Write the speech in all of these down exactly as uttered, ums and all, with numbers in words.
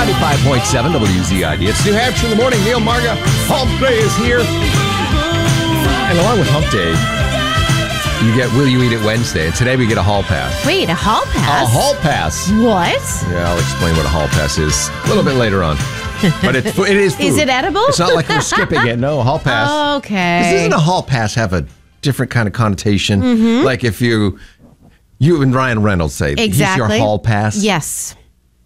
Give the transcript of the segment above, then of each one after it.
ninety-five point seven W Z I D. It's New Hampshire in the morning. Neil Marga. Hump Day is here. And along with Hump Day, you get Will You Eat It Wednesday. And today we get a hall pass. Wait, a hall pass? A hall pass. What? Yeah, I'll explain what a hall pass is a little bit later on. But it, it is food. Is it edible? It's not like we're skipping it. No, a hall pass. Okay. Because doesn't a hall pass have a different kind of connotation? Mm-hmm. Like if you, you and Ryan Reynolds say, exactly. here's your hall pass. Yes.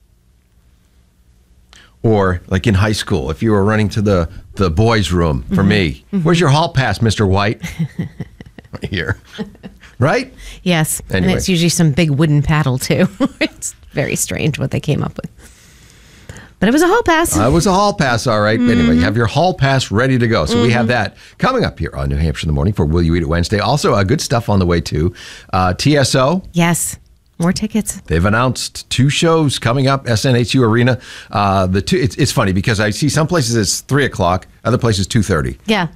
Or like in high school, if you were running to the, the boys' room, for mm-hmm. me, mm-hmm. where's your hall pass, Mister White? Right here. Right? Yes. Anyway. And it's usually some big wooden paddle, too. It's very strange what they came up with. But it was a hall pass. Uh, it was a hall pass, all right. Mm-hmm. Anyway, you have your hall pass ready to go. So mm-hmm. we have that coming up here on New Hampshire in the Morning for Will You Eat It Wednesday. Also, uh, good stuff on the way, too. Uh, T S O. Yes. More tickets. They've announced two shows coming up, S N H U Arena. Uh, the two, it's, it's funny because I see some places it's three o'clock, other places two thirty. Yeah.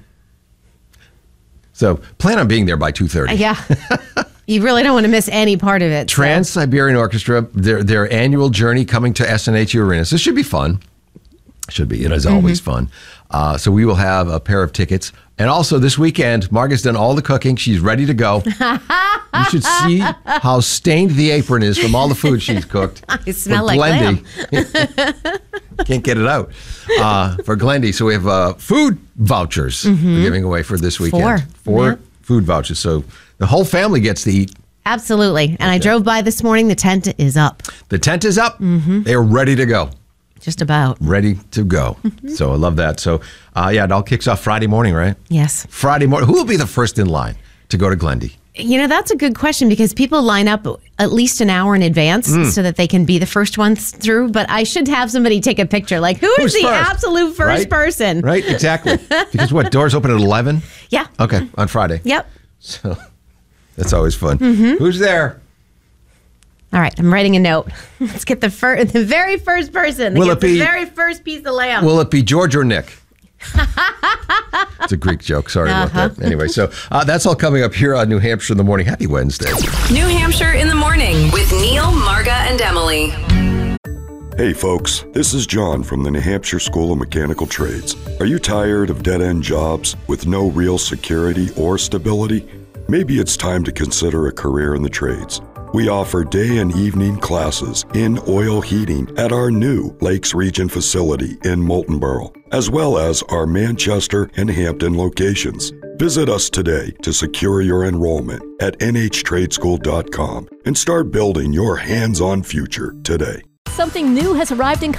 So plan on being there by two thirty. Uh, yeah. You really don't want to miss any part of it. Trans-Siberian so. Orchestra, their their annual journey coming to S N H U Arena. So this should be fun. Should be. It is mm-hmm. always fun. Uh, so we will have a pair of tickets. And also this weekend, Marga's done all the cooking. She's ready to go. You should see how stained the apron is from all the food she's cooked. I smell like lamb. Can't get it out. Uh, for Glendy. So we have uh, food vouchers mm-hmm. we're giving away for this weekend. Four. Four yeah. food vouchers. So the whole family gets to eat. Absolutely. And okay. I drove by this morning. The tent is up. The tent is up. Mm-hmm. They're ready to go. Just about. Ready to go. Mm-hmm. So I love that. So, uh, yeah, it all kicks off Friday morning, right? Yes. Friday morning. Who will be the first in line to go to Glendy? You know, that's a good question because people line up at least an hour in advance mm. so that they can be the first ones through. But I should have somebody take a picture. Like, who Who's is the first? absolute first right? person? Right, exactly. Because what, doors open at eleven? Yeah. Okay, on Friday. Yep. So that's always fun. Mm-hmm. Who's there? All right, I'm writing a note. Let's get the fir- the very first person. Will get it be, the very first piece of lamb. Will it be George or Nick? It's a Greek joke. Sorry uh-huh. about that. Anyway, so uh, that's all coming up here on New Hampshire in the Morning. Happy Wednesday. New Hampshire in the Morning with Neil, Marga, and Emily. Hey folks, this is John from the New Hampshire School of Mechanical Trades. Are you tired of dead-end jobs with no real security or stability? Maybe it's time to consider a career in the trades. We offer day and evening classes in oil heating at our new Lakes Region facility in Moultonborough, as well as our Manchester and Hampton locations. Visit us today to secure your enrollment at N H trade school dot com and start building your hands-on future today. Something new has arrived in